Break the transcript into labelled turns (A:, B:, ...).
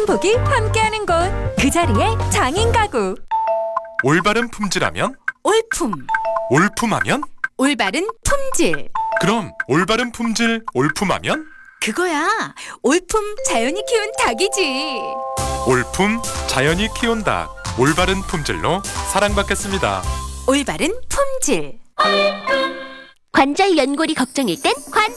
A: 행복이 함께하는 곳, 그 자리에 장인 가구.
B: 올바른 품질하면?
C: 올품,
B: 올품하면?
C: 올바른 품질.
B: 그럼 올바른 품질 올품하면?
C: 그거야, 올품 자연이 키운 닭이지.
B: 올품 자연이 키운 닭, 올바른 품질로 사랑받겠습니다.
C: 올바른 품질.
D: 관절 연골이 걱정일 땐